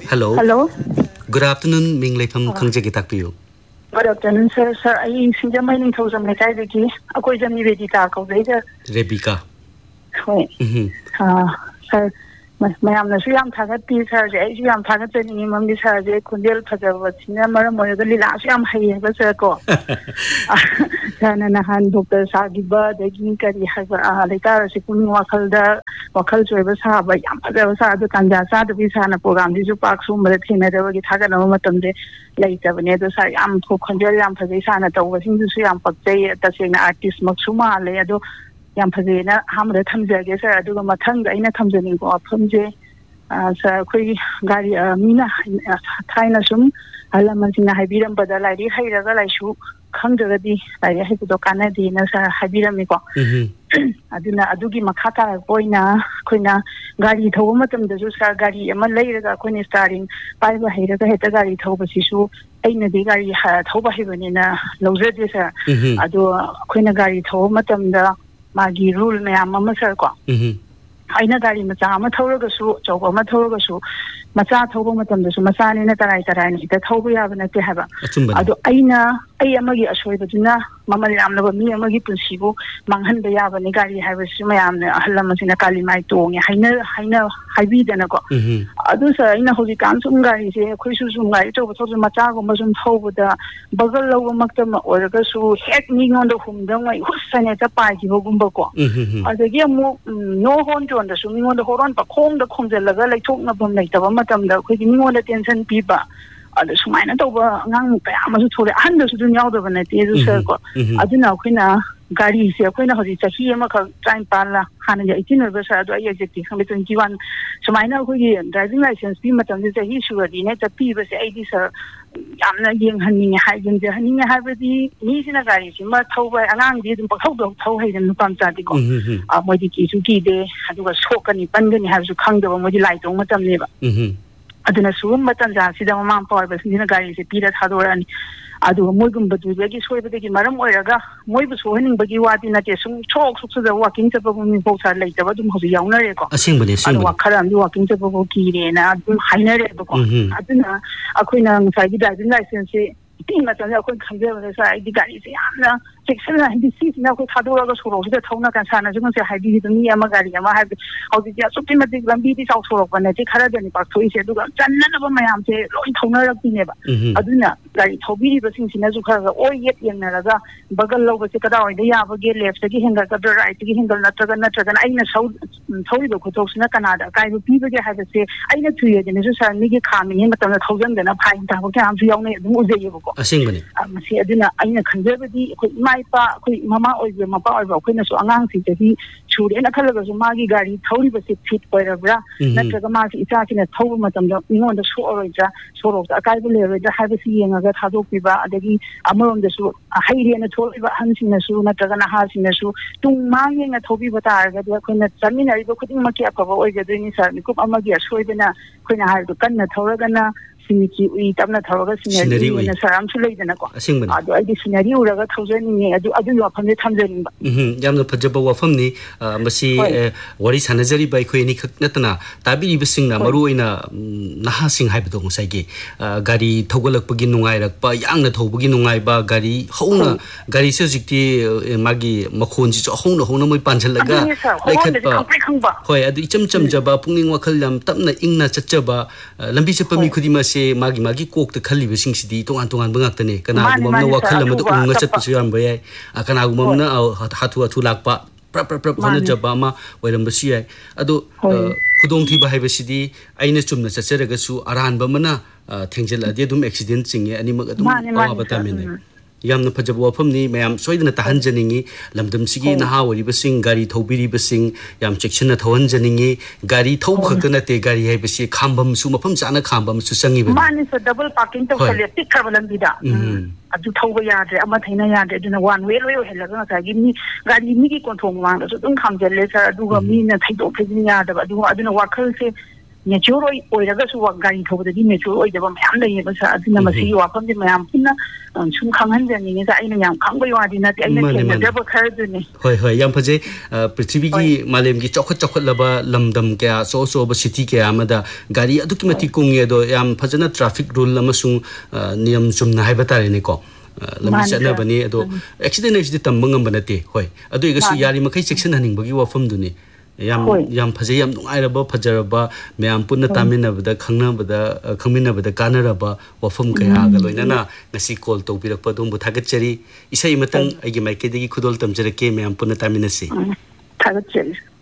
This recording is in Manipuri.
Hello. Hello. Good afternoon. Ming Lepham Khangjagi takpiyu. Good afternoon, sir. Sir, I sinja mai ning thosam le kai deki. Akoi jam ni Rebecca ko deja. Rebecca. Hoi. Sir, mayam na su yam thagat pi sir je ai su yam thagat ni mam di sir je kundel phajaba china maram moy ga lila su yam hai ba sir ko. Sana na han doctor sagiba deki kari ha ba le ta se kun wakal choi ba sa ba yam phajaba sa du tanja sa du bi sa na program di su pak su mare thina da gi thaga na matam de leitavane do sa yam tho khonjel yam phajai sa na taw sing su yam pakjai ta sing na artist mak su ma le ado yam phajai na hamre thamjage sa adu ga mathang ga ina thamjani ko aphamje sa khoi gari mina thaina sum alaman sing na haibiram badalai ri haira ga lai su khangdagadi lai hai ko kana di na sa haibiram mi ko aduna adugi makhata poina khoina gari thoba matam da su sa gari ama leiraga khoina starting pai ba haira ga heta gari thoba sisu aina de gari thoba hebani na lojade sa adu khoina gari thoba matam da magi rule me amma sar ko aina gari macha ama thoraga su choba ma thoraga su macha thoba matam da su macha ne na tarai ni da thoba ya bana te haba adu aina ai amagi asoi baduna mamal yamna ba mi amagi punsibu manghan da ya bani gari haiba su mayam ne ahlam sina kali mai tong ya haina haibi da na ko adu sa ina hoji kan sum gari se khoi su sum gari to so macha go ma sum thoba da bagal lo maktam oraga su hek ni ngon da hum da ngai husane ta pai ji bo gumba ko adagi mu no hon jon da su ngon da horon pa khong da khomjel laga lai thok na bam lai ta ba matam da khoi ni ngon da tension pi ba ada sumaina tauba ngang kaya masu thore ahanda su dun yaw da bana te su sir ko aduna khoina gari se khoina hoji chahi ama kha time pala hana ya 18 over sa adu ai exactly khame 21 sumaina khoi driving license pi matam de chahi su ri ne ta pi ba se ai di sir yamna yeng haning ha jeng je haning ha ba di ni sina gari si ma thauba angang di dum pa thau hai dan pam cha di ko moi di ki su ki de adu ga sokani pangani ha su khang da moi di lai tong matam ne ba aduna sum matan ja sida mamam power ba sina gari se pira thadorani adu moi gum badu bagi soi bagi maram oiraga moi bu so haning bagi wadi na te sum chok suk da walking ta bu mi bo sa lai ta ba dum hobi yauna re ko asing bane adu wakharam di walking ta bu ki re na dum haina re ba ko aduna akoina ngai di driving license se tinga ta ya ko khanje ba sa ai di gari se yamna section di seat na ko thadora ga soro de thona kan sana jung se haidi di ni ama gari ama ha audi ya so primitive lambi di sau soro ban ne khara de ni pak thoi se du ga channa na ba mayam se loi thona rak ti ne ba aduna gari thobi ri ba sing sina ju khara o yet yang na ga bagal lo ba se kada oi de ya ba ge left gi hinga ka the right gi hinga na traga ai na sau thoi do ko tok sina kanada kai bu pi ba ge ha se ai na thuye de ne su sa ni gi khami ni matam na thousand de na phai ta ko ka am su yaw ne du je ye ko asing bane amasi aduna ai na khanje ba di ko mai pa khoi mama oi be mapa oi ba khoi na so angang si ji chure na khalaga so magi gari thori ba se fit poira bra na traga ma si isa sina thoba matam da ningon da so oroi ja so ro da kai bu le re da ha ba si yenga ga thadok pi ba adagi amarom da so hairi na thori ba han sina su na traga na ha sina su tung ma yenga thobi ba ta ga da khoi na chamina ri ba khuding ma ki apa ba oi ga dini sa ni kup amagi asoi bena khoi na ha do kan na thora ga na siniki ui tamna thawga sinari na saram su leidana ko adu ai sinari uraga thawjani ni adu wa phamje thamjani ba yamna phajaba wafam ni masi wari sanajari bai khoi ni khak natna tabiri bising na maru ina naha sing hai bdo ngai gi gari thawgalak pagi nungai rak pa yang na thawbagi nungai ba gari hauna gari se jikti magi makhon ji hauna moi panjalaga lekhat pa hoi adu icham jaba pungning wakhal yam tapna ingna chachaba lambi chapa mi khudi ma magi kok ta khali besing sidi tongan bangak tane kana gumam na wakhal ma unga chat su yam bayai kana gumam na hatu lakpa pra hona jaba ma wairam basi ai ado khudong thi ba hai besidi aina chumna chacheraga su aran ba mana thengjel ade dum accident singe ani mag adum awa batamine yamna phajaba wafam ni mayam soidana tahanjaningi lamdam sigi naha wari basing gari thobiri basing yam chekchina thawan janingi gari thob khakna te gari hai basi khambam su mafam chana khambam su sangi ba mani so double parking to khale tikar balam bida adu thoba ya de ama thaina ya de duna one way lo helaga sa gi ni gari mi ki konthong ma so dum khamjel le sa adu ga mi na thaido phijin ya da adu aduna wakhal se mature ꯑꯣꯏꯔꯒꯁꯨ ꯒꯥꯔꯤ ꯊꯧꯕꯗꯗꯤ ꯃꯦꯆꯨꯔ ꯑꯣꯏꯗꯕ ꯃꯌꯥꯝ ꯂꯩꯌꯦꯕ ꯁꯥꯔ ꯑꯗꯨꯅ ꯃꯁꯤꯒꯤ ꯋꯥꯐꯝꯁꯦ ꯃꯌꯥꯝ ꯄꯨꯟꯅ ꯁꯨꯝ ꯈꯪꯍꯟꯖꯅꯤꯡꯉꯦ ꯁꯥꯔ ꯑꯩꯅ ꯌꯥꯝ ꯈꯪꯕꯒꯤ ꯋꯥꯗꯤ ꯅꯠꯇꯦ ꯑꯩꯅ ꯊꯦꯡꯅꯖꯕ ꯈꯔꯗꯨꯅꯤ ꯍꯣꯏ ꯍꯣꯏ ꯌꯥꯝ ꯐꯖꯩ ꯄ꯭ꯔꯤꯊꯤꯕꯤꯒꯤ ꯃꯥꯂꯦꯝꯒꯤ ꯆꯥꯎꯈꯠꯂꯕ ꯂꯝꯗꯝ ꯀꯌꯥ ꯑꯆꯧꯕ ꯁꯤꯇꯤ ꯀꯌꯥ ꯑꯃꯗ ꯒꯥꯔꯤ ꯑꯗꯨꯛꯀꯤ ꯃꯇꯤꯛ ꯀꯨꯡꯉꯦ ꯑꯗꯣ ꯌꯥꯝ ꯐꯖꯅ ꯇ꯭ꯔꯥꯐꯤꯛ ꯔꯨꯜ ꯑꯃꯁꯨꯡ ꯅꯤꯌꯝ ꯆꯨꯝꯅ ꯍꯥꯏꯕ ꯇꯥꯔꯦꯅꯦꯀꯣ ꯂꯝꯕꯤ ꯆꯠꯅꯕꯅꯤ ꯑꯗꯣ ꯑꯦꯛꯁꯤꯗꯦꯟ ꯍꯥꯏꯕꯁꯤꯗꯤ ꯇꯝꯕ ꯉꯝꯕ ꯅꯠꯇꯦ ꯍꯣꯏ ꯑꯗꯨ ꯑꯣꯏꯔꯒꯁꯨ ꯌꯥꯔꯤꯃꯈꯩ ꯆꯦꯛꯁꯤꯟꯍꯟꯅꯤꯡꯕꯒꯤ ꯋꯥꯐꯝꯗꯨꯅꯤ ꯌꯥꯝ ꯐꯖꯩ ꯌꯥꯝ ꯅꯨꯡꯉꯥꯏꯔꯕ ꯐꯖꯔꯕ ꯃꯌꯥꯝ ꯄꯨꯟꯅ ꯇꯥꯃꯤꯟꯅꯕꯗ ꯈꯪꯃꯤꯟꯅꯕꯗ ꯀꯥꯟꯅꯔꯕ ꯋꯥꯐꯝ ꯀꯌꯥꯒ ꯂꯣꯏꯅꯅ ꯉꯁꯤ ꯀꯣꯜ ꯇꯧꯕꯤꯔꯛꯄ ꯑꯗꯣꯝꯕꯨ ꯊꯥꯒꯠꯆꯔꯤ ꯏꯁꯩ ꯑꯃꯇꯪ ꯑꯩꯒꯤ ꯃꯥꯏꯀꯩꯗꯒꯤ ꯈꯨꯗꯣꯜ ꯇꯝꯖꯔꯛꯀꯦ ꯃꯌꯥꯝ ꯄꯨꯟꯅ ꯇꯥꯃꯤꯟꯅꯁꯤ ꯊꯥꯒꯠꯆꯔꯤ